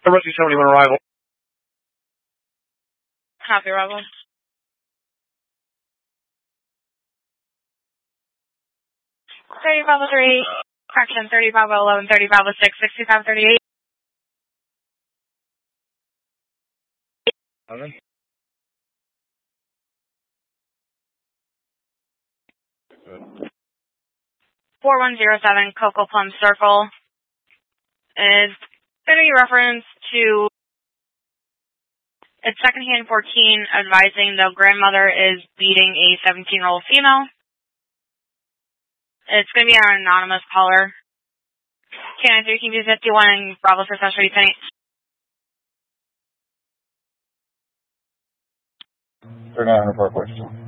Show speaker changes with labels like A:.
A: Rescue 71 arrival.
B: Copy, arrival. 30 Bravo 3, correction, 30 Bravo 11, 30 Bravo 6, 65 38. 4107 Cocoa Plum Circle is going to be reference to its secondhand 14 advising the grandmother is beating a 17-year-old female. It's going to be an anonymous caller. K93 QB51 and Bravo 6 ready tonight.
A: 3900 question.